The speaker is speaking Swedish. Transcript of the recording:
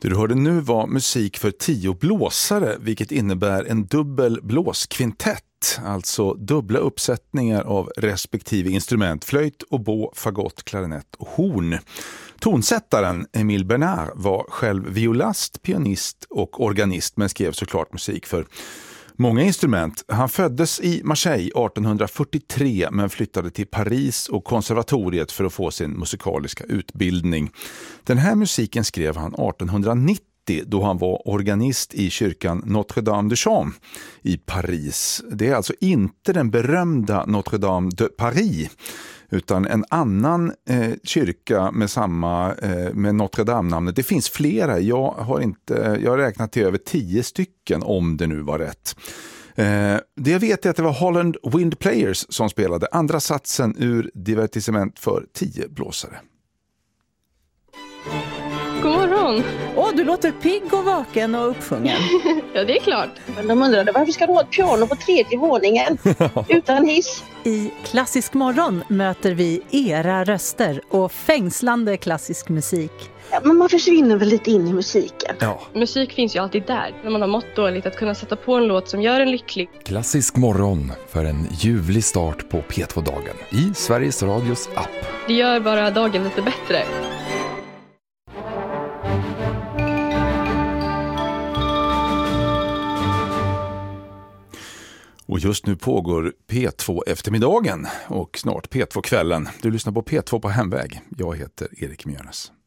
Det du hörde nu var musik för 10 blåsare, vilket innebär en dubbel blåskvintett, alltså dubbla uppsättningar av respektive instrument, flöjt, oboe, fagott, klarinett och horn. Tonsättaren Emile Bernard var själv violast, pianist och organist, men skrev såklart musik för många instrument. Han föddes i Marseille 1843 men flyttade till Paris och konservatoriet för att få sin musikaliska utbildning. Den här musiken skrev han 1890 då han var organist i kyrkan Notre-Dame de Champs i Paris. Det är alltså inte den berömda Notre-Dame de Paris utan en annan kyrka med Notre Dame-namnet. Det finns flera, jag har räknat till över 10 stycken om det nu var rätt. Det jag vet är att det var Holland Wind Players som spelade andra satsen ur Divertissement för 10 blåsare. God morgon! Du låter pigg och vaken och uppsjungen. Ja, det är klart. Men de undrade varför ska du ha ett piano på 3:e våningen utan hiss? I Klassisk morgon möter vi era röster och fängslande klassisk musik. Ja, men man försvinner väl lite in i musiken. Ja. Musik finns ju alltid där. När man har mått dåligt att kunna sätta på en låt som gör en lycklig. Klassisk morgon för en ljuvlig start på P2-dagen i Sveriges Radios app. Det gör bara dagen lite bättre. Och just nu pågår P2 eftermiddagen och snart P2 kvällen. Du lyssnar på P2 på hemväg. Jag heter Erik Mjörnes.